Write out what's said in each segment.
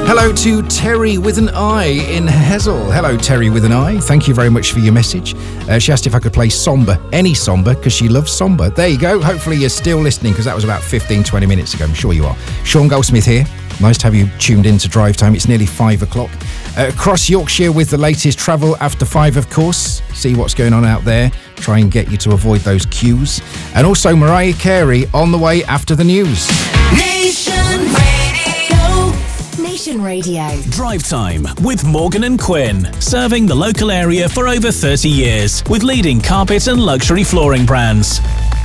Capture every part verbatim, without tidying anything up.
Hello to Terry with an I in Hessel. Hello, Terry with an I. Thank you very much for your message. Uh, she asked if I could play Somber, any Somber, because she loves Somber. There you go. Hopefully you're still listening, because that was about fifteen, twenty minutes ago. I'm sure you are. Sean Goldsmith here. Nice to have you tuned in to Drive Time. It's nearly five o'clock. Uh, across Yorkshire with the latest travel after five, of course. See what's going on out there. Try and get you to avoid those queues. And also Mariah Carey on the way after the news. Nation Radio. Nation Radio. Drive Time with Morgan and Quinn. Serving the local area for over thirty years with leading carpet and luxury flooring brands.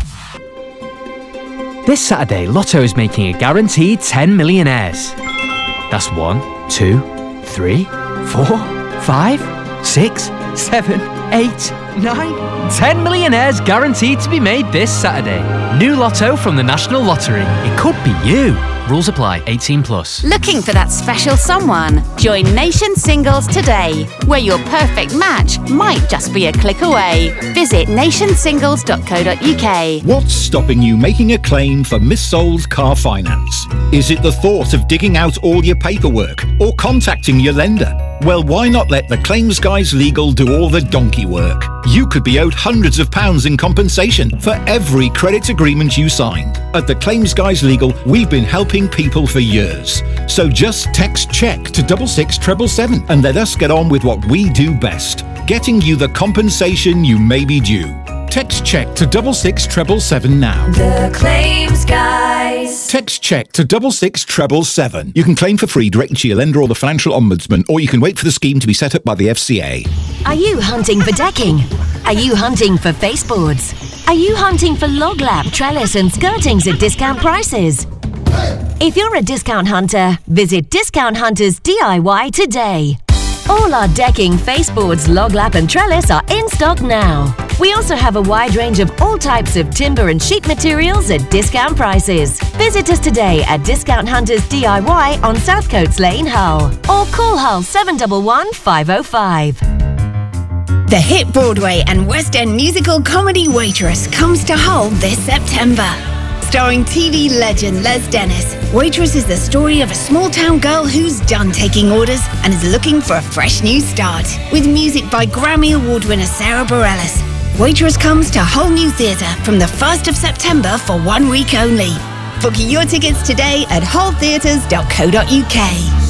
This Saturday, Lotto is making a guaranteed ten millionaires. That's one, two, three, four, five, six, seven, eight, nine, ten millionaires guaranteed to be made this Saturday. New Lotto from the National Lottery. It could be you. Rules apply. eighteen plus. Looking for that special someone? Join Nation Singles today, where your perfect match might just be a click away. Visit nation singles dot co dot uk. What's stopping you making a claim for missold car finance? Is it the thought of digging out all your paperwork or contacting your lender? Well, why not let the Claims Guys Legal do all the donkey work? You could be owed hundreds of pounds in compensation for every credit agreement you signed. At the Claims Guys Legal, we've been helping people for years. So just text check to double six treble seven and let us get on with what we do best, getting you the compensation you may be due. Text check to double six treble seven now. The Claims Guys. Text check to double six treble seven. You can claim for free directly to your lender or the financial ombudsman, or you can wait for the scheme to be set up by the F C A. Are you hunting for decking? Are you hunting for baseboards? Are you hunting for log lap, trellis and skirtings at discount prices? If you're a discount hunter, visit Discount Hunters D I Y today. All our decking, faceboards, log lap and trellis are in stock now. We also have a wide range of all types of timber and sheet materials at discount prices. Visit us today at Discount Hunters D I Y on Southcoats Lane, Hull, or call Hull seven one one, five oh five. The hit Broadway and West End musical comedy Waitress comes to Hull this September. Starring T V legend Les Dennis, Waitress is the story of a small-town girl who's done taking orders and is looking for a fresh new start. With music by Grammy Award winner Sarah Bareilles, Waitress comes to Hull New Theatre from the first of September for one week only. Book your tickets today at hull theatres dot co dot uk.